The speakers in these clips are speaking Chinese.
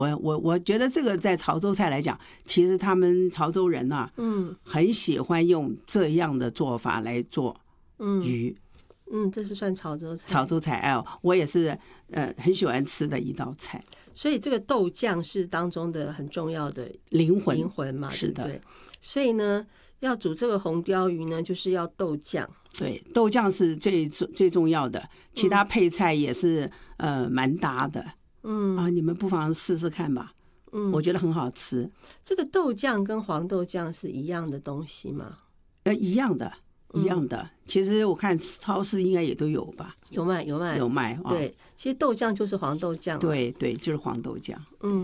我觉得这个在潮州菜来讲，其实他们潮州人啊，很喜欢用这样的做法来做鱼。 这是算潮州菜。 潮州菜我也是很喜欢吃的一道菜。 所以这个豆酱是当中的很重要的灵魂嘛， 是的。 对不对？所以呢，要煮这个红鲷鱼呢，就是要豆酱。 对，豆酱是最重要的，其他配菜也是蛮搭的。你们不妨试试看吧。我觉得很好吃。 这个豆酱跟黄豆酱是一样的东西吗？ 一样的。其实我看超市应该也都有吧。 有卖。对，其实豆酱就是黄豆酱。 对，就是黄豆酱。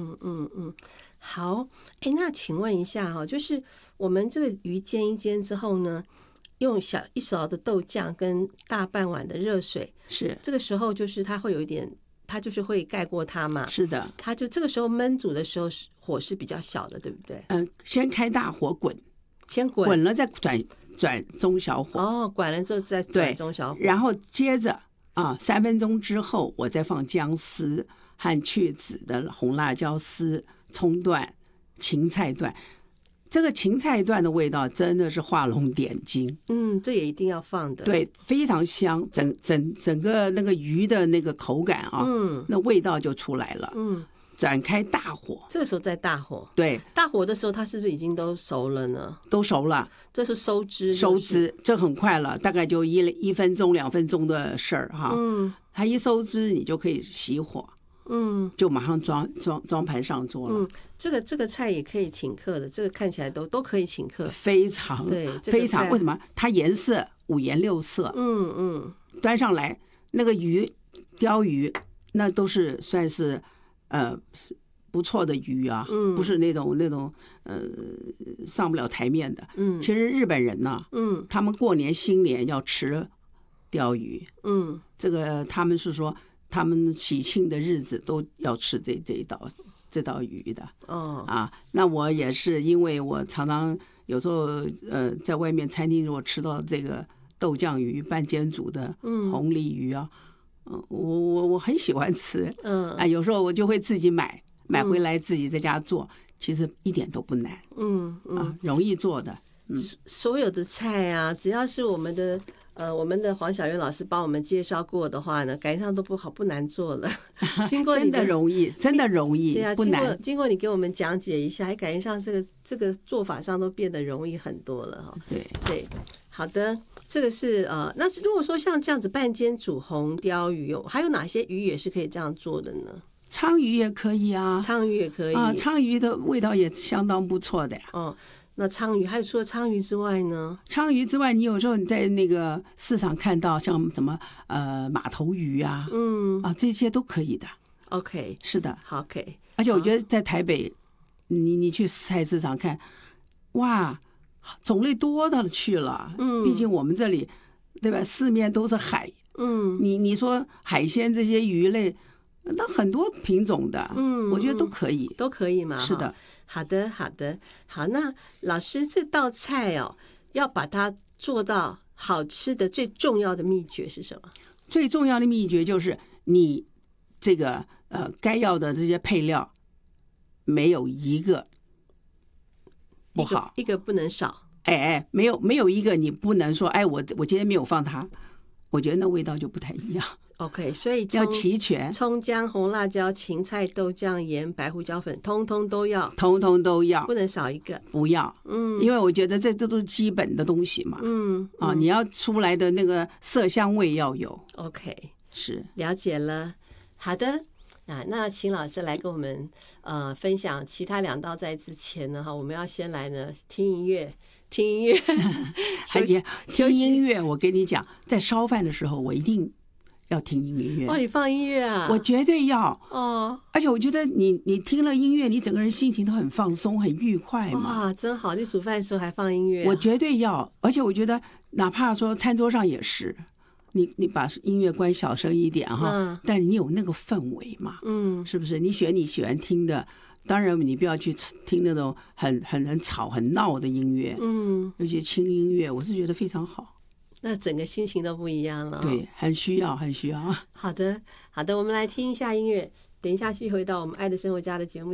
好，那请问一下就是我们这个鱼煎一煎之后呢，用一勺的豆酱跟大半碗的热水， 是这个时候就是它会有一点，它就是会盖过它嘛。 是的， 它就这个时候焖煮的时候火是比较小的，对不对？ 先开大火滚， 先滚了再转中小火。 滚了之后再转中小火， 然后接着3分钟之后，我再放姜丝和去籽的红辣椒丝、葱段、芹菜段。这个芹菜段的味道真的是画龙点睛。 这也一定要放的。 对，非常香，整个那个鱼的那个口感那味道就出来了。转开大火， 这个时候在大火。 对， 大火的时候它是不是已经都熟了呢？ 都熟了。 这是收汁， 这很快了，大概就1分钟2分钟的事儿哈。它一收汁，你就可以熄火。就马上装盘上桌了。 这个菜也可以请客的，这个看起来都可以请客， 非常对，非常。为什么？它颜色五颜六色。端上来那个鲷鱼，那都是算是不错的鱼啊，不是那种上不了台面的。其实日本人呢，他们过年新年要吃鲷鱼。这个他们是说，他们喜庆的日子都要吃这道鱼的。那我也是，因为我常常有时候在外面餐厅如果吃到这个豆酱鱼、半煎煮的红鲤鱼啊，我很喜欢吃。有时候我就会自己买回来自己在家做，其实一点都不难。容易做的。 所有的菜啊，只要是我们的黄小媛老师帮我们介绍过的话呢，感觉上都不难做了。经过真的容易， 对啊， 不难。 经过你给我们讲解一下，还感觉上这个做法上都变得容易很多了哈。对，好的，这个是那如果说像这样子半煎煮红鲷鱼，还有哪些鱼也是可以这样做的呢？ 鲳鱼也可以啊。鲳鱼的味道也相当不错的呀。 那鲳鱼还有除了鲳鱼之外呢？ 鲳鱼之外，你有时候你在那个市场看到像什么马头鱼啊，这些都可以的。 OK， 是的。 OK， 而且我觉得在台北，你去菜市场看，哇，种类多的去了。毕竟我们这里，对吧？四面都是海。你说海鲜这些鱼类，那很多品种的。我觉得都可以嘛。 是的。 好的。好，那老师这道菜要把它做到好吃的最重要的秘诀是什么？ 最重要的秘诀就是你这个该要的这些配料没有一个不好， 一个不能少。 没有一个你不能说我今天没有放它，我觉得那味道就不太一样。 OK， 所以要齐全， 葱姜红辣椒芹菜豆酱盐白胡椒粉通通都要，不能少一个。 不要。因为我觉得这都是基本的东西嘛。你要出来的那个色香味要有。 OK， 是， 了解了。好的，那请老师来跟我们分享其他2道菜之前呢，我们要先来呢听音乐。听音乐，我跟你讲，在烧饭的时候我一定要听音乐。 你放音乐啊？ 我绝对要。而且我觉得你听了音乐，你整个人心情都很放松很愉快嘛。 哇，真好，你煮饭的时候还放音乐。 我绝对要。而且我觉得哪怕说餐桌上也是，你把音乐关小声一点哈，但你有那个氛围嘛。是不是？你选你喜欢听的，当然你不要去听那种很吵很闹的音乐。尤其轻音乐，我是觉得非常好。 那整个心情都不一样了。 对，很需要。 好的，我们来听一下音乐，等一下去回到我们爱的生活家的节目。